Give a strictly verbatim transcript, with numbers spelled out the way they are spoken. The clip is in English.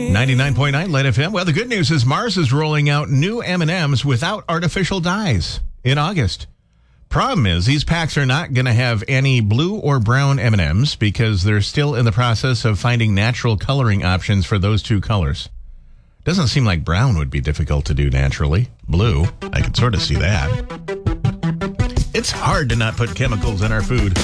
ninety-nine point nine Light F M. Well, the good news is Mars is rolling out new M and M's without artificial dyes in August. Problem is, these packs are not going to have any blue or brown M and M's because they're still in the process of finding natural coloring options for those two colors. Doesn't seem like brown would be difficult to do naturally. Blue, I can sort of see that. It's hard to not put chemicals in our food.